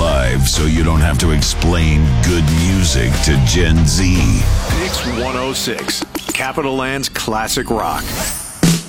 live so you don't have to explain good music to Gen Z. Mix 106, Capital Land's classic rock.